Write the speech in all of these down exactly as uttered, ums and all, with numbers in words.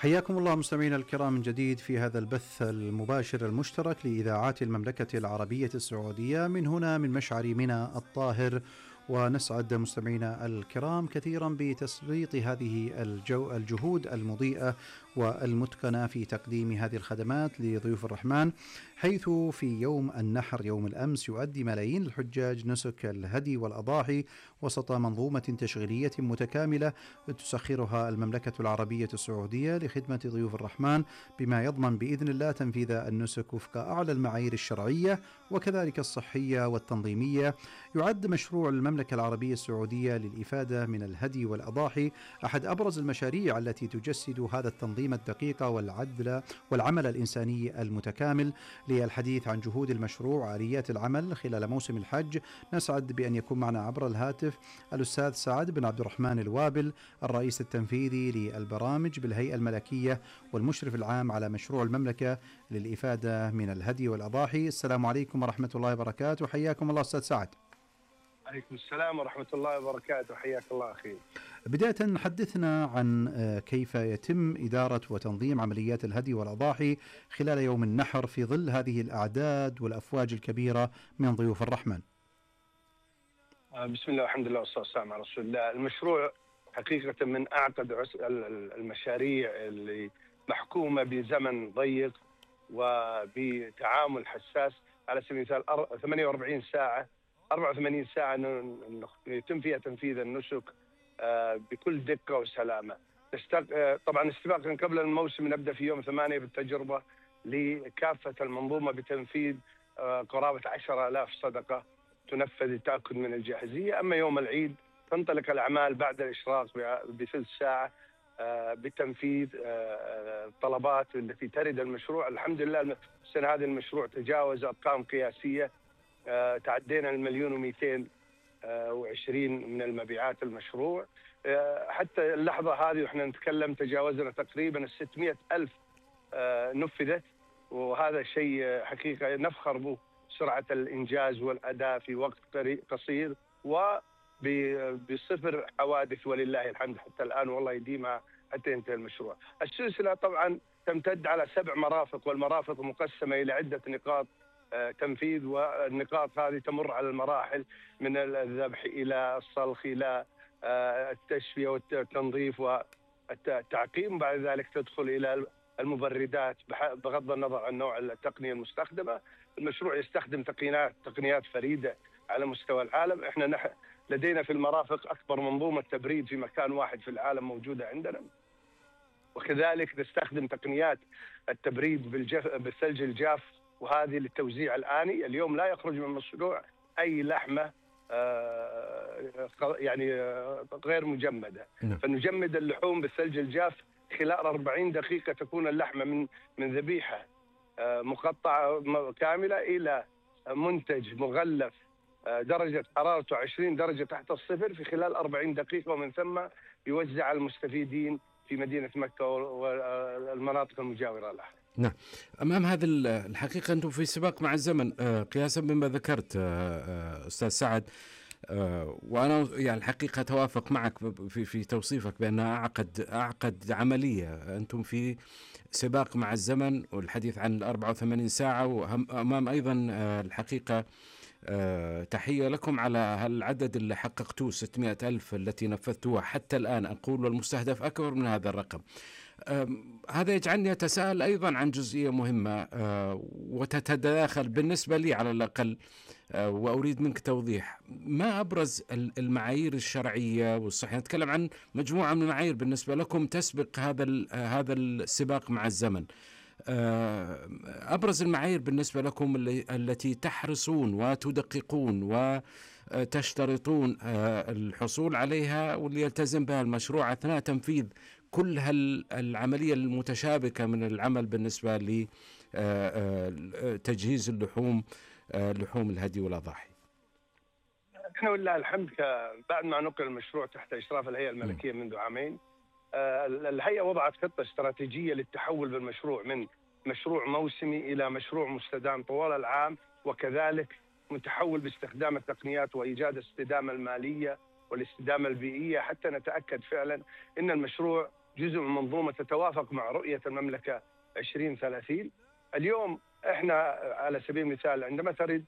حياكم الله مستمعينا الكرام من جديد في هذا البث المباشر المشترك لإذاعات المملكة العربية السعودية من هنا من مشعر منى الطاهر. ونسعد مستمعينا الكرام كثيرا بتسليط هذه الجو الجهود المضيئة والمتقنة في تقديم هذه الخدمات لضيوف الرحمن، حيث في يوم النحر يوم الأمس يؤدي ملايين الحجاج نسك الهدي والأضاحي وسط منظومة تشغيلية متكاملة تسخرها المملكة العربية السعودية لخدمة ضيوف الرحمن، بما يضمن بإذن الله تنفيذ النسك وفق أعلى المعايير الشرعية وكذلك الصحية والتنظيمية. يعد مشروع المملكة العربية السعودية للإفادة من الهدي والأضاحي أحد أبرز المشاريع التي تجسد هذا التنظيم الدقيق والعدل والعمل الإنساني المتكامل. للحديث عن جهود المشروع وآليات العمل خلال موسم الحج، نسعد بأن يكون معنا عبر الهاتف الأستاذ سعد بن عبد الرحمن الوابل، الرئيس التنفيذي للبرامج بالهيئة الملكية والمشرف العام على مشروع المملكة للإفادة من الهدي والأضاحي. السلام عليكم ورحمة الله وبركاته، حياكم الله أستاذ سعد. عليكم السلام ورحمة الله وبركاته، حياك الله أخي. بداية حدثنا عن كيف يتم إدارة وتنظيم عمليات الهدي والأضاحي خلال يوم النحر في ظل هذه الأعداد والأفواج الكبيرة من ضيوف الرحمن. بسم الله والحمد لله والصلاة والسلام على رسول الله. المشروع حقيقة من أعقد المشاريع اللي محكومة بزمن ضيق وبتعامل حساس. على سبيل المثال ثمانية وأربعين ساعة أربعة وثمانين ساعة يتم فيها تنفيذ النسك بكل دقة وسلامة. طبعا استباقا قبل الموسم نبدأ في يوم ثمانية بالتجربة لكافة المنظومة بتنفيذ قرابة عشرة آلاف صدقة تنفذ للتأكد من الجاهزية. أما يوم العيد تنطلق الأعمال بعد الإشراق بثلث ساعة بتنفيذ الطلبات التي ترد المشروع. الحمد لله السنة هذه المشروع تجاوز أرقام قياسية، تعدينا المليون ومئتين وعشرين من المبيعات المشروع. حتى اللحظة هذه وإحنا نتكلم تجاوزنا تقريبا الستمائة ألف نفذت، وهذا شيء حقيقة نفخر به، سرعة الإنجاز والأداء في وقت قصير وبصفر حوادث ولله الحمد حتى الآن، والله يديمها حتى ينتهي المشروع. السلسلة طبعا تمتد على سبع مرافق، والمرافق مقسمة إلى عدة نقاط تنفيذ، والنقاط هذه تمر على المراحل من الذبح إلى الصلخ إلى التشفية والتنظيف والتعقيم، بعد ذلك تدخل إلى المبردات بغض النظر عن نوع التقنية المستخدمة. المشروع يستخدم تقنيات تقنيات فريدة على مستوى العالم. احنا لدينا في المرافق أكبر منظومة تبريد في مكان واحد في العالم موجودة عندنا، وكذلك نستخدم تقنيات التبريد بالجف بالثلج الجاف، وهذه للتوزيع الآني. اليوم لا يخرج من المشروع أي لحمة يعني غير مجمدة، فنجمد اللحوم بالثلج الجاف خلال أربعين دقيقة تكون اللحمة من من ذبيحة مقطعة كاملة إلى منتج مغلف درجة حرارته عشرين درجة تحت الصفر في خلال أربعين دقيقة، ومن ثم يوزع على المستفيدين في مدينة مكة والمناطق المجاورة لها. نعم، أمام هذا الحقيقة أنتم في سباق مع الزمن قياسا مما ذكرت أستاذ سعد، وأنا يعني الحقيقة توافق معك في في توصيفك بأنها أعقد أعقد عملية. أنتم في سباق مع الزمن والحديث عن أربعة وثمانين ساعة، وأمام أيضا الحقيقة تحية لكم على هالعدد اللي حققتوه ستمائة ألف التي نفذتوها حتى الآن أقول، والمستهدف أكبر من هذا الرقم. هذا يجعلني أتساءل أيضا عن جزئية مهمة وتتداخل بالنسبة لي على الأقل، وأريد منك توضيح ما أبرز المعايير الشرعية والصحية. نتكلم عن مجموعة من المعايير بالنسبة لكم تسبق هذا هذا السباق مع الزمن. أبرز المعايير بالنسبة لكم التي تحرصون وتدققون وتشترطون الحصول عليها واللي يلتزم بها المشروع أثناء تنفيذ كل هالعملية المتشابكة من العمل بالنسبة لتجهيز اللحوم لحوم الهدي والأضاحي. احنا ولله الحمد بعد ما نقل المشروع تحت إشراف الهيئة الملكية منذ عامين، الهيئة وضعت خطة استراتيجية للتحول بالمشروع من مشروع موسمي إلى مشروع مستدام طوال العام، وكذلك متحول باستخدام التقنيات وإيجاد الاستدامة المالية والاستدامة البيئية حتى نتأكد فعلا أن المشروع جزء من منظومة تتوافق مع رؤية المملكة عشرين ثلاثين. اليوم احنا على سبيل المثال عندما ترد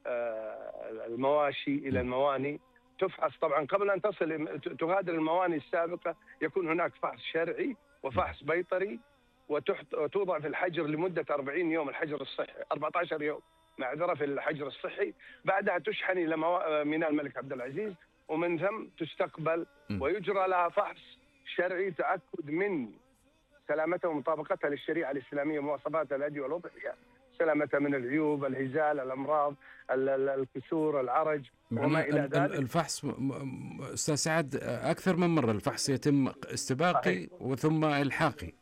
المواشي إلى المواني تفحص طبعا قبل أن تصل تغادر المواني السابقة، يكون هناك فحص شرعي وفحص بيطري وتوضع في الحجر لمدة أربعين يوم، الحجر الصحي أربعة عشر يوم معذرة في الحجر الصحي. بعدها تشحن إلى ميناء الملك عبد العزيز، ومن ثم تستقبل ويجرى لها فحص شرعي تأكد من سلامتها ومطابقتها للشريعة الإسلامية ومواصفات الهدي والأضحية، سلامتها من العيوب، الهزال، الأمراض، الكسور، العرج وما إلى ذلك. الفحص أستاذ سعد أكثر من مرة، الفحص يتم استباقي وثم إلحاقي.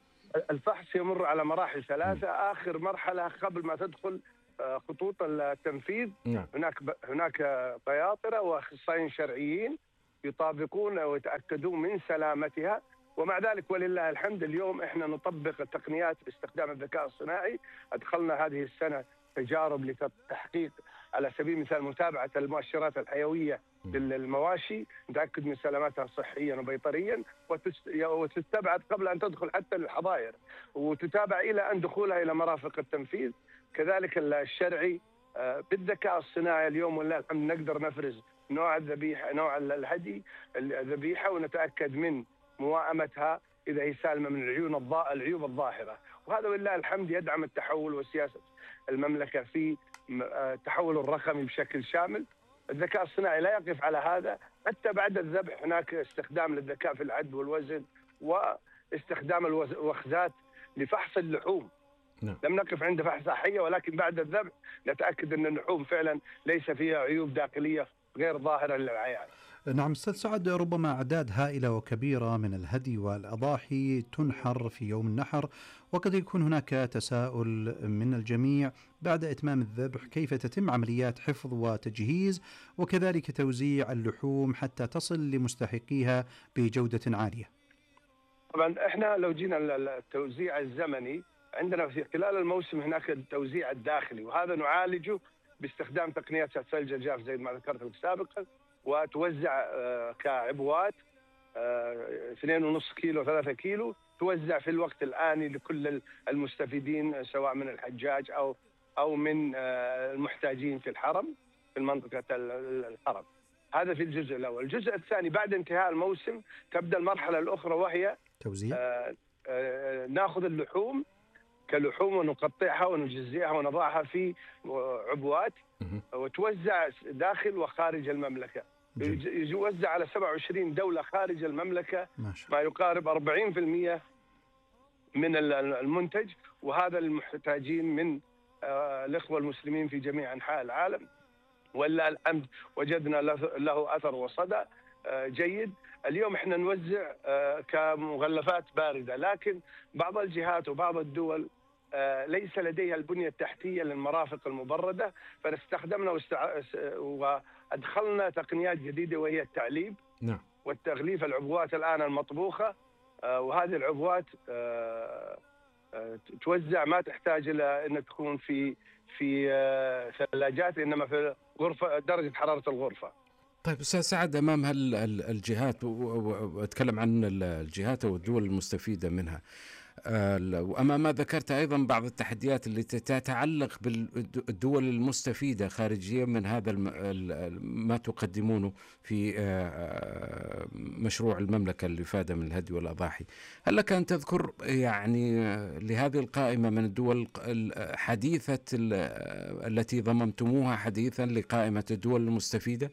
الفحص يمر على مراحل ثلاثة. آخر مرحلة قبل ما تدخل خطوط التنفيذ هناك هناك بياطرة وأخصائيين شرعيين يطابقون ويتأكدون من سلامتها. ومع ذلك ولله الحمد اليوم احنا نطبق التقنيات باستخدام الذكاء الصناعي. ادخلنا هذه السنة تجارب لتحقيق على سبيل المثال متابعة المؤشرات الحيوية للمواشي، نتأكد من سلامتها صحيا وبيطريا، وتستبعد قبل أن تدخل حتى للحظائر، وتتابع إلى أن دخولها إلى مرافق التنفيذ. كذلك الشرعي بالذكاء الصناعي اليوم ولله الحمد نقدر نفرز نوع الذبيحة، نوع الهدي الذبيحة، ونتأكد من موائمتها إذا هي سالمة من العيون العيوب الظاهرة. وهذا ولله الحمد يدعم التحول وسياسة المملكة في التحول الرقمي بشكل شامل. الذكاء الصناعي لا يقف على هذا، حتى بعد الذبح هناك استخدام للذكاء في العد والوزن واستخدام الوخزات لفحص اللحوم. نعم. لم نقف عند فحص حية، ولكن بعد الذبح نتأكد أن اللحوم فعلا ليس فيها عيوب داخلية غير ظاهرة للعيان. نعم أستاذ سعد، ربما أعداد هائلة وكبيرة من الهدي والأضاحي تنحر في يوم النحر، وقد يكون هناك تساؤل من الجميع بعد إتمام الذبح كيف تتم عمليات حفظ وتجهيز وكذلك توزيع اللحوم حتى تصل لمستحقيها بجودة عالية. طبعا احنا لو جينا التوزيع الزمني عندنا في خلال الموسم هناك التوزيع الداخلي، وهذا نعالجه باستخدام تقنيات الثلج الجاف زي ما ذكرت لك سابقا، وتوزع كعبوات اثنين ونص كيلو ثلاثة كيلو، توزع في الوقت الآني لكل المستفيدين سواء من الحجاج أو أو من المحتاجين في الحرم في منطقة الحرم. هذا في الجزء الأول. الجزء الثاني بعد انتهاء الموسم تبدأ المرحلة الأخرى وهي توزيع. ناخذ اللحوم كلحوم ونقطعها ونجزئها ونضعها في عبوات وتوزع داخل وخارج المملكة. يوزع على سبعة وعشرين دولة خارج المملكة، ما يقارب أربعين بالمئة من المنتج، وهذا المحتاجين من الإخوة المسلمين في جميع أنحاء العالم. ولله الحمد وجدنا له أثر وصدى جيد. اليوم احنا نوزع كمغلفات باردة، لكن بعض الجهات وبعض الدول ليس لديها البنية التحتية للمرافق المبردة، فاستخدمنا وأدخلنا تقنيات جديدة وهي التعليب نعم. والتغليف العبوات الآن المطبوخة، وهذه العبوات توزع ما تحتاج إلى أن تكون في في ثلاجات، إنما في غرفة درجة حرارة الغرفة. طيب أستاذ سعد، أمام هالجهات وأتكلم عن الجهات والدول المستفيدة منها، وأمام ما ذكرت أيضا بعض التحديات اللي تتعلق بالدول المستفيدة خارجيا من هذا ما تقدمونه في مشروع المملكة الإفادة من الهدي والأضاحي، هل لك أن تذكر يعني لهذه القائمة من الدول حديثة التي ضممتموها حديثا لقائمة الدول المستفيدة؟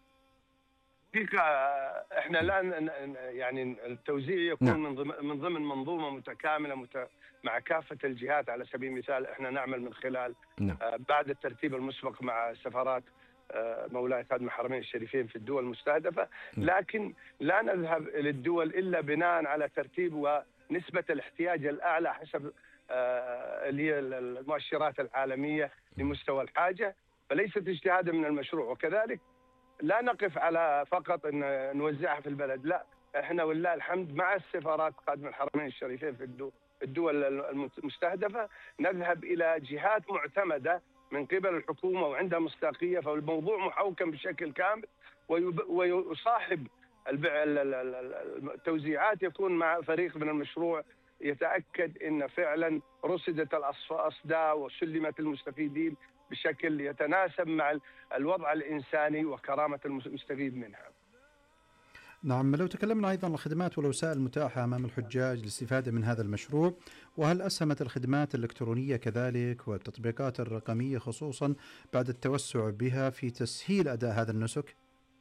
احنا الان يعني التوزيع يكون نعم. من ضمن منظومه متكامله مت... مع كافه الجهات. على سبيل المثال احنا نعمل من خلال نعم. بعد الترتيب المسبق مع سفارات مولاي خادم الحرمين الشريفين في الدول المستهدفه، لكن لا نذهب الى الدول الا بناء على ترتيب ونسبه الاحتياج الاعلى حسب اللي هي المؤشرات العالميه لمستوى الحاجه، فليست اجتهادا من المشروع. وكذلك لا نقف على فقط ان نوزعها في البلد، لا احنا ولله الحمد مع السفارات خادم الحرمين الشريفين في الدول المستهدفه نذهب الى جهات معتمده من قبل الحكومه وعندها مصداقيه، فالموضوع محوكم بشكل كامل ويصاحب التوزيعات يكون مع فريق من المشروع يتأكد أن فعلا رصدت الأصداء وسلمت المستفيدين بشكل يتناسب مع الوضع الإنساني وكرامة المستفيد منها. نعم، لو تكلمنا أيضا عن الخدمات والوسائل المتاحة أمام الحجاج للاستفادة من هذا المشروع، وهل أسهمت الخدمات الإلكترونية كذلك والتطبيقات الرقمية خصوصا بعد التوسع بها في تسهيل أداء هذا النسك؟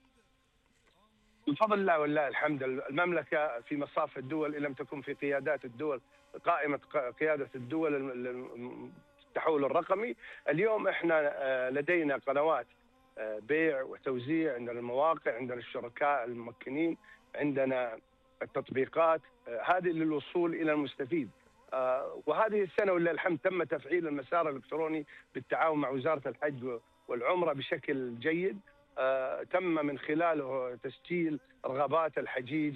بفضل الله والله الحمد، المملكة في مصاف الدول إن لم تكن في قيادات الدول، قائمة قيادة الدول التحول الرقمي. اليوم احنا لدينا قنوات بيع وتوزيع، عندنا المواقع، عندنا الشركاء الممكنين، عندنا التطبيقات هذه للوصول إلى المستفيد. وهذه السنة ولله الحمد تم تفعيل المسار الإلكتروني بالتعاون مع وزارة الحج والعمرة بشكل جيد. تم من خلاله تسجيل رغبات الحجيج